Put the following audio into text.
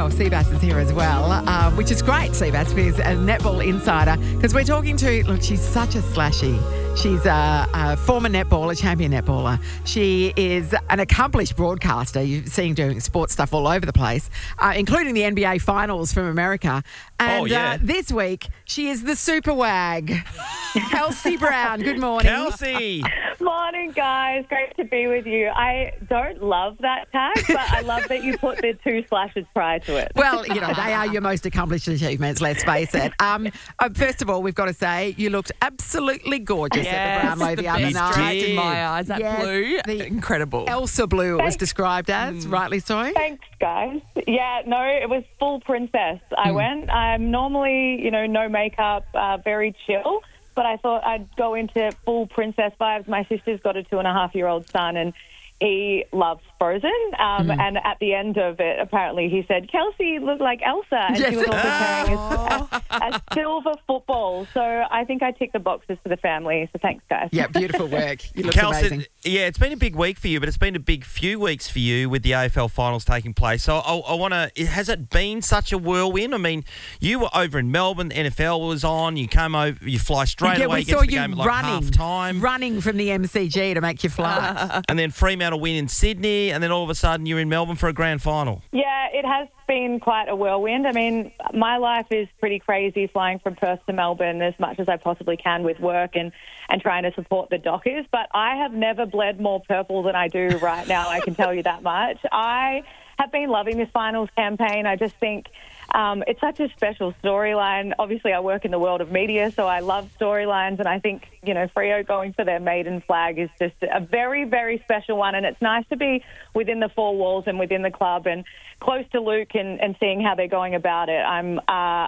Seabass is here as well, which is great, Seabass, because a netball insider, because we're talking to, look, she's such a slashy. She's a former netballer, champion netballer. She is an accomplished broadcaster. You've seen doing sports stuff all over the place, including the NBA Finals from America. And this week, she is the super wag. Kelsey Brown, good morning. Kelsey! Morning, guys. Great to be with you. I don't love that tag, but I love that you put the two slashes prior to it. Well, you know, they are your most accomplished achievements, let's face it. First of all, we've got to say, you looked absolutely gorgeous at the Brownlow the other night. did. In my eyes, that blue, incredible. Elsa blue it was described as, rightly so. Thanks, guys. Yeah, no, it was full princess. I went. I'm normally, no makeup, very chill. But I thought I'd go into full princess vibes. My sister's got a 2.5-year-old son, and he loves Frozen. And at the end of it, apparently he said, Kelsey looked like Elsa. And she was also carrying a silver football. So I think I ticked the boxes for the family. So thanks, guys. Yeah, beautiful work. You look Kelsey, amazing. yeah, it's been a big week for you, but it's been a big few weeks for you with the AFL Finals taking place. So I want to, has it been such a whirlwind? I mean, you were over in Melbourne, the NFL was on, you came over, you fly straight away, we get saw to the you game at like half-time. running from the MCG to make your flight. And then Fremantle win in Sydney, and then all of a sudden you're in Melbourne for a grand final. Yeah, it has been quite a whirlwind. I mean, my life is pretty crazy flying from Perth to Melbourne as much as I possibly can with work and trying to support the Dockers. But I have never bled more purple than I do right now, I can tell you that much. I have been loving this finals campaign. I just think it's such a special storyline. Obviously, I work in the world of media, so I love storylines, and I think, Freo going for their maiden flag is just a very, very special one, and it's nice to be within the four walls and within the club and close to Luke and seeing how they're going about it. I'm